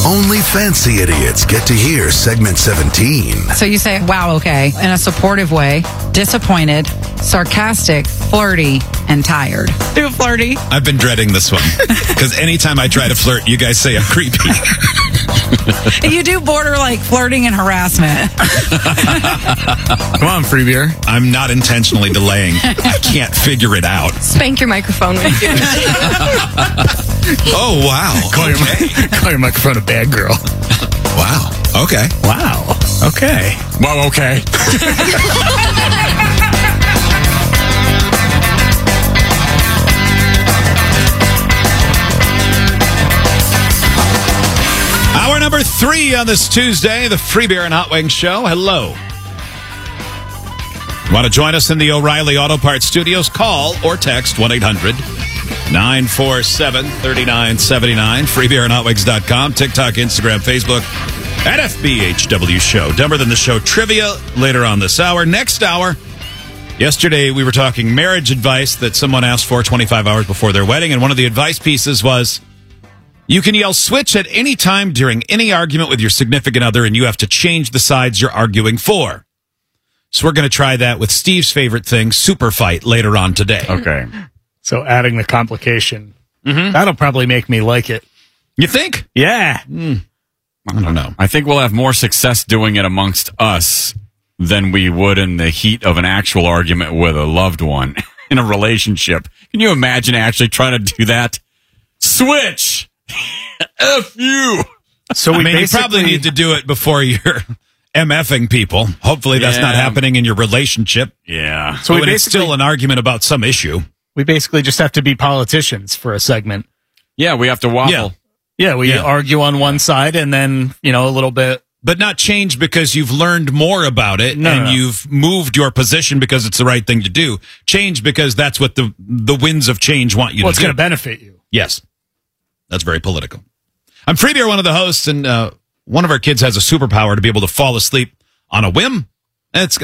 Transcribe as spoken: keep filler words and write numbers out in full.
Only fancy idiots get to hear segment seventeen. So you say, wow, okay, in a supportive way, disappointed, sarcastic, flirty, and tired. Too flirty. I've been dreading this one because anytime I try to flirt, you guys say I'm creepy. You do border like flirting and harassment. Come on, free beer. I'm not intentionally delaying. I can't figure it out. Spank your microphone when you do that. Oh, wow. Call, Okay. your, call your microphone a bad girl. Wow. Okay. Wow. Okay. Well, okay. Hour number three on this Tuesday, the Free Beer and Hot Wings Show. Hello. Want to join us in the O'Reilly Auto Parts Studios? Call or text one eight hundred nine four seven three nine seven nine. free beer and hot wings dot com. TikTok, Instagram, Facebook, at F B H W Show. Dumber Than the Show trivia later on this hour. Next hour, yesterday we were talking marriage advice that someone asked for twenty-five hours before their wedding, and one of the advice pieces was, you can yell switch at any time during any argument with your significant other, and you have to change the sides you're arguing for. So we're going to try that with Steve's favorite thing, super fight, later on today. Okay. So adding the complication, Mm-hmm. that'll probably make me like it. You think? Yeah. Mm. I don't know. I think we'll have more success doing it amongst us than we would in the heat of an actual argument with a loved one in a relationship. Can you imagine actually trying to do that? Switch! F you! So we I mean, you basically- probably need to do it before you're MFing people. Hopefully that's Yeah. not happening in your relationship. Yeah. So So we when it's basically- still an argument about some issue. We basically just have to be politicians for a segment. Yeah, we have to waffle. Yeah. Yeah, we Yeah. argue on one side and then, you know, a little bit. But not change because you've learned more about it No, and no, no. you've moved your position because it's the right thing to do. Change because that's what the the winds of change want you Well, to it's do. going to benefit you. Yes. That's very political. I'm Free Beer, one of the hosts, and uh, one of our kids has a superpower to be able to fall asleep on a whim. And it's